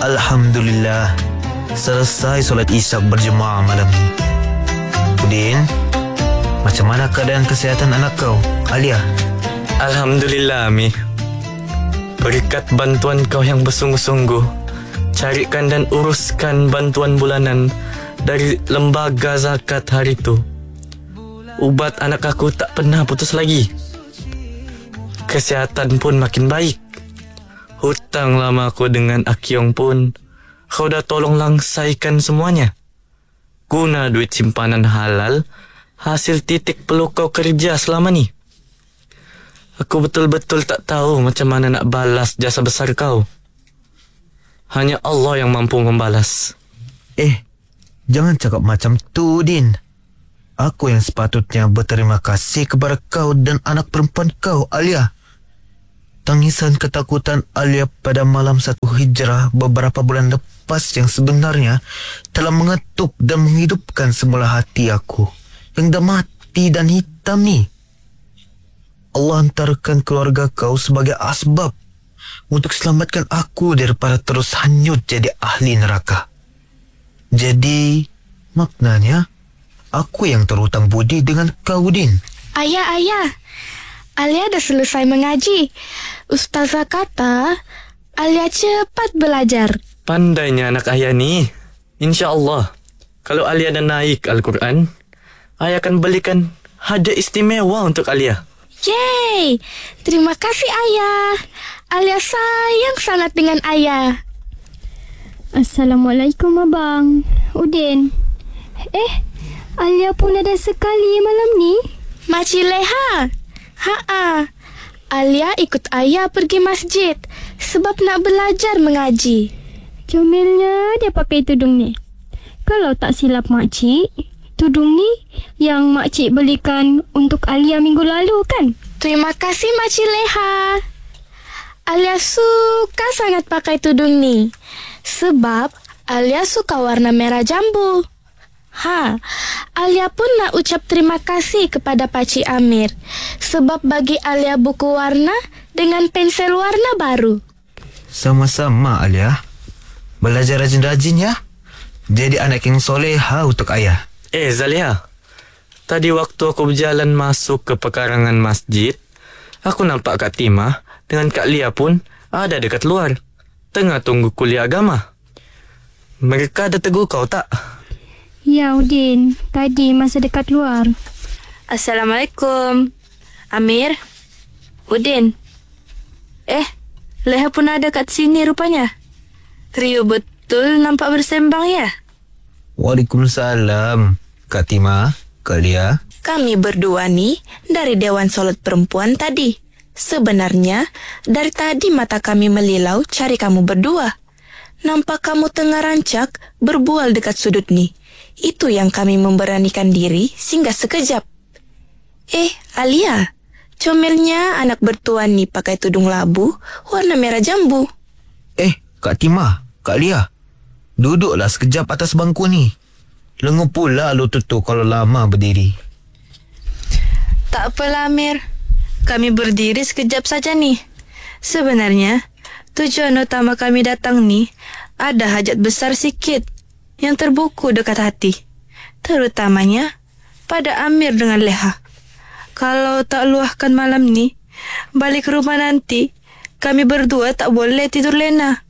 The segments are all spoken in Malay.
Alhamdulillah, selesai solat isyak berjemaah malam ni. Udin, macam mana keadaan kesihatan anak kau, Alia? Alhamdulillah, Ami. Berkat bantuan kau yang bersungguh-sungguh, carikan dan uruskan bantuan bulanan dari lembaga zakat hari tu, ubat anak aku tak pernah putus lagi. Kesihatan pun makin baik. Hutang lama aku dengan Akyong pun kau dah tolong langsaikan semuanya. Guna duit simpanan halal hasil titik perlu kau kerja selama ni. Aku betul-betul tak tahu macam mana nak balas jasa besar kau. Hanya Allah yang mampu membalas. Jangan cakap macam tu, Din. Aku yang sepatutnya berterima kasih kepada kau dan anak perempuan kau, Alia. Tangisan ketakutan Alia pada malam 1 Hijrah beberapa bulan lepas yang sebenarnya telah mengetuk dan menghidupkan semula hati aku yang dah mati dan hitam ni. Allah hantarkan keluarga kau sebagai asbab untuk selamatkan aku daripada terus hanyut jadi ahli neraka. Jadi, maknanya aku yang terhutang budi dengan kau, Din. Ayah, Alia dah selesai mengaji. Ustazah kata Alia cepat belajar. Pandainya anak ayah ni. InsyaAllah, kalau Alia dah naik Al-Quran, ayah akan belikan hadiah istimewa untuk Alia. Yeay! Terima kasih, Ayah. Alia sayang sangat dengan Ayah. Assalamualaikum, Abang. Udin. Alia pun ada sekali malam ni. Makcik Leha. Alia ikut Ayah pergi masjid sebab nak belajar mengaji. Comelnya dia pakai tudung ni. Kalau tak silap makcik, tudung ni yang makcik belikan untuk Alia minggu lalu kan? Terima kasih, Makcik Leha. Alia suka sangat pakai tudung ni sebab Alia suka warna merah jambu. Alia pun nak ucap terima kasih kepada Pakcik Amir sebab bagi Alia buku warna dengan pensel warna baru. Sama-sama, Alia. Belajar rajin-rajin ya. Jadi anak yang soleha untuk ayah. Zalia, tadi waktu aku berjalan masuk ke pekarangan masjid, aku nampak Kak Timah dengan Kak Lia pun ada dekat luar, tengah tunggu kuliah agama. Mereka ada tegur kau tak? Ya, Udin. Tadi masa dekat luar. Assalamualaikum. Amir. Udin. Leha pun ada kat sini rupanya. Trio betul nampak bersembang ya? Waalaikumsalam, Kak Tima, Kak Lia. Kami berdua ni dari Dewan Solat Perempuan tadi. Sebenarnya, dari tadi mata kami melilau cari kamu berdua. Nampak kamu tengah rancak berbual dekat sudut ni. Itu yang kami memberanikan diri singgah sekejap. Alia, comelnya anak bertuan ni pakai tudung labu warna merah jambu. Kak Tima, Kak Lia, duduklah sekejap atas bangku ni. Lenguh pula lutut tu kalau lama berdiri. Tak apalah, Amir. Kami berdiri sekejap saja ni. Sebenarnya, tujuan utama kami datang ni ada hajat besar sikit yang terbuku dekat hati. Terutamanya pada Amir dengan Leha. Kalau tak luahkan malam ni, balik rumah nanti, kami berdua tak boleh tidur lena.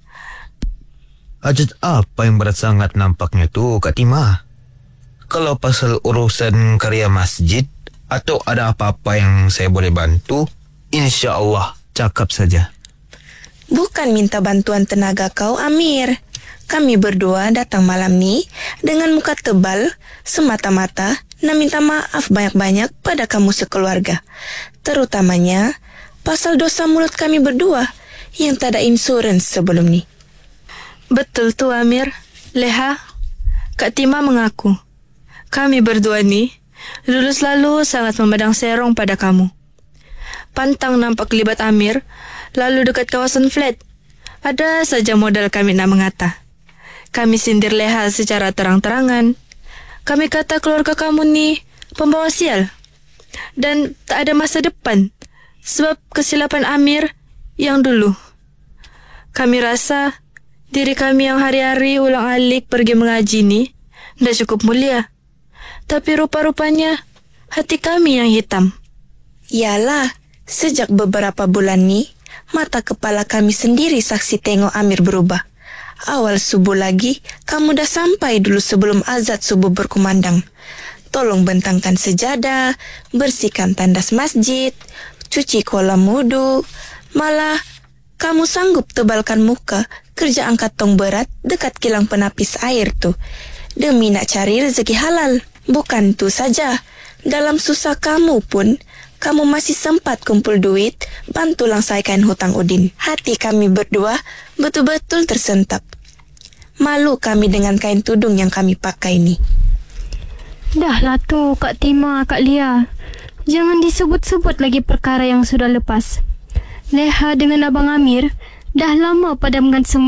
Hajat apa yang berat sangat nampaknya tu, Kak Tima? Kalau pasal urusan karya masjid atau ada apa-apa yang saya boleh bantu, insya-Allah cakap saja. Bukan minta bantuan tenaga kau, Amir. Kami berdua datang malam ni dengan muka tebal semata-mata nak minta maaf banyak-banyak pada kamu sekeluarga. Terutamanya pasal dosa mulut kami berdua yang tak ada insurans sebelum ni. Betul tu, Amir. Leha, Kak Tima mengaku. Kami berdua ni dulu selalu sangat memandang serong pada kamu. Pantang nampak libat Amir, lalu dekat kawasan flat. Ada saja modal kami nak mengata. Kami sindir Leha secara terang-terangan. Kami kata keluarga kamu ni pembawa sial dan tak ada masa depan sebab kesilapan Amir yang dulu. Kami rasa Diri kami yang hari-hari ulang-alik pergi mengaji ni dah cukup mulia. Tapi rupa-rupanya hati kami yang hitam. Yalah, sejak beberapa bulan ni, mata kepala kami sendiri saksi tengok Amir berubah. Awal subuh lagi, kamu dah sampai dulu sebelum azan subuh berkumandang. Tolong bentangkan sejadah, bersihkan tandas masjid, cuci kolam wudu. Malah, kamu sanggup tebalkan muka kerja angkat tong berat dekat kilang penapis air tu. Demi nak cari rezeki halal. Bukan tu saja, dalam susah kamu pun, kamu masih sempat kumpul duit, bantu langsaikan hutang Udin. Hati kami berdua betul-betul tersentap. Malu kami dengan kain tudung yang kami pakai ni. Dah lah tu Kak Tima, Kak Lia. Jangan disebut-sebut lagi perkara yang sudah lepas. Leha dengan Abang Amir dah lama padamkan semua